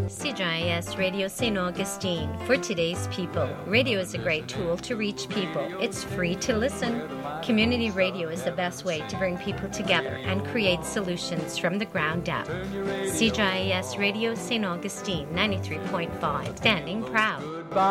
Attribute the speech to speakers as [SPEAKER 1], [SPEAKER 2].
[SPEAKER 1] CJIS Radio St. Augustine. For today's people, radio is a great tool to reach people. It's free to listen. Community radio is the best way to bring people together and create solutions from the ground up. CJIS Radio St. Augustine 93.5, standing proud.